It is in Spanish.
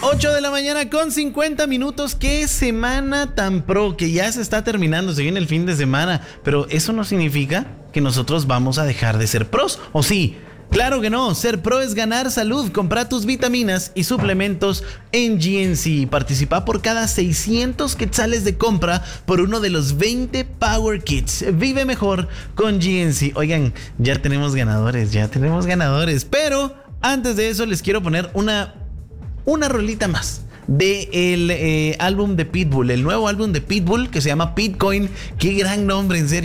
8 de la mañana con 50 minutos. Qué semana tan pro, que ya se está terminando, se viene el fin de semana. Pero eso no significa que nosotros vamos a dejar de ser pros, ¿o sí? Claro que no, ser pro es ganar salud. Compra tus vitaminas y suplementos en GNC. Participa por cada 600 quetzales de compra por uno de los 20 Power Kits. Vive mejor con GNC. Oigan, ya tenemos ganadores. Pero antes de eso les quiero poner una rolita más del álbum de Pitbull, el nuevo álbum de Pitbull que se llama Pitcoin. Qué gran nombre, en serio.